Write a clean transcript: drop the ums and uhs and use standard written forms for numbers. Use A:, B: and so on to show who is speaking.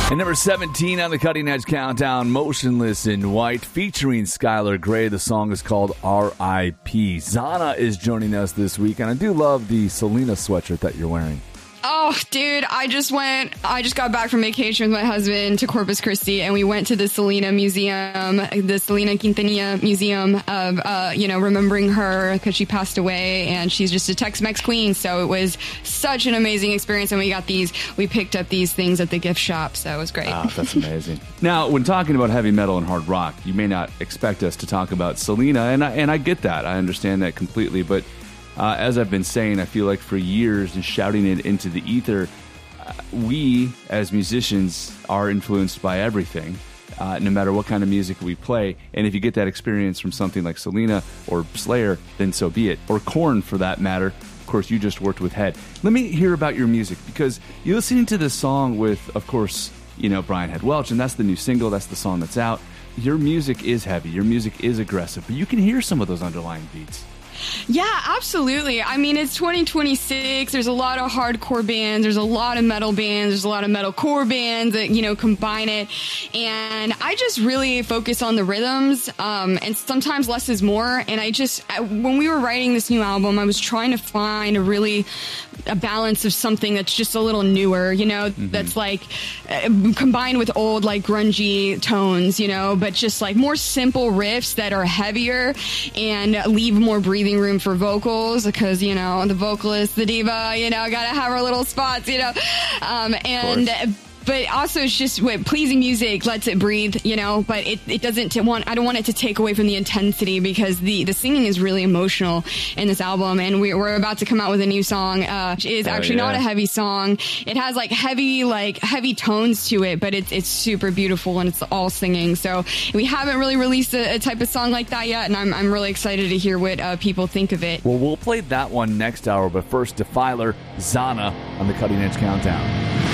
A: And number 17 on the Cutting Edge Countdown, Motionless in White, featuring Skylar Grey. The song is called R.I.P. Zana is joining us this week, and I do love the Selena sweatshirt that you're wearing.
B: Oh, dude, I just got back from vacation with my husband to Corpus Christi, and we went to the Selena Museum, the Selena Quintanilla Museum of, remembering her because she passed away, and she's just a Tex-Mex queen. So it was such an amazing experience, and we picked up these things at the gift shop, so it was great.
A: Oh, that's amazing. Now, when talking about heavy metal and hard rock, you may not expect us to talk about Selena, and I get that. I understand that completely, but as I've been saying, I feel like for years and shouting it into the ether, we as musicians are influenced by everything, no matter what kind of music we play. And if you get that experience from something like Selena or Slayer, then so be it. Or Korn, for that matter. Of course, you just worked with Head. Let me hear about your music, because you're listening to this song with, of course, Brian Head Welch, and that's the new single. That's the song that's out. Your music is heavy. Your music is aggressive, but you can hear some of those underlying beats.
B: Yeah, absolutely. I mean, it's 2026. There's a lot of hardcore bands. There's a lot of metal bands. There's a lot of metalcore bands that, combine it. And I just really focus on the rhythms. And sometimes less is more. And when we were writing this new album, I was trying to find a balance of something that's just a little newer, that's like combined with old, like grungy tones, but just like more simple riffs that are heavier and leave more breathing room for vocals, because the vocalist, the diva, gotta have her little spots, but also it's just pleasing music lets it breathe, but it doesn't I don't want it to take away from the intensity, because the singing is really emotional in this album. And we're about to come out with a new song, which is actually not a heavy song. It has heavy tones to it, but it's super beautiful and it's all singing. So we haven't really released a type of song like that yet, and I'm really excited to hear what people think of it.
A: Well, we'll play that one next hour, but first, Defiler, Zana on the Cutting Edge Countdown.